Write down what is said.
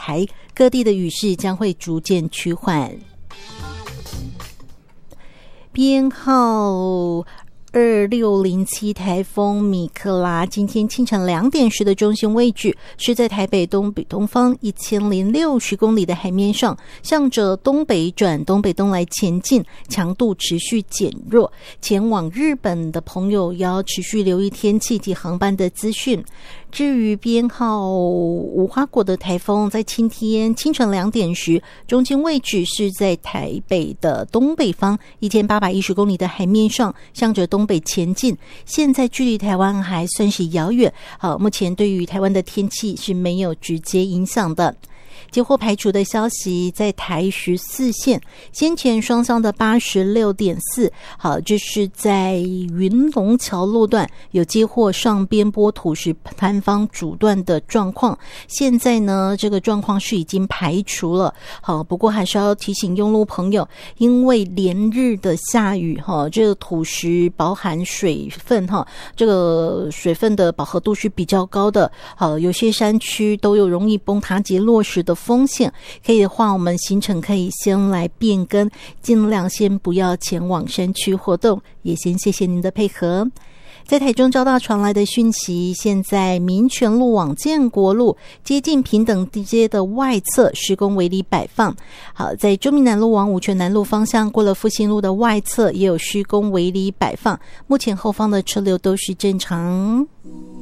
台，各地的雨势将会逐渐趋缓。编号2607台风米克拉今天清晨2点时的中心位置是在台北东北东方1060公里的海面上，向着东北转东北东来前进，强度持续减弱。前往日本的朋友要持续留意天气及航班的资讯。至于编号无花果的台风，在今天清晨2点时，中心位置是在台北的东北方1810公里的海面上，向着东北前进。现在距离台湾还算是遥远，目前对于台湾的天气是没有直接影响的。接获排除的消息，在台14线先前双向的 86.4， 这是在云龙桥路段有接获上边坡土石坍方阻断的状况，现在呢这个状况是已经排除了。不过还是要提醒用路朋友，因为连日的下雨，这个土石包含水分，这个水分的饱和度是比较高的，有些山区都有容易崩塌及落石的风险，可以的话我们行程可以先来变更，尽量先不要前往山区活动，也先谢谢您的配合。在台中交大传来的讯息，现在民权路往建国路接近平等街的外侧施工围篱摆放。在中民南路往五权南路方向过了复兴路的外侧也有施工围篱摆放，目前后方的车流都是正常。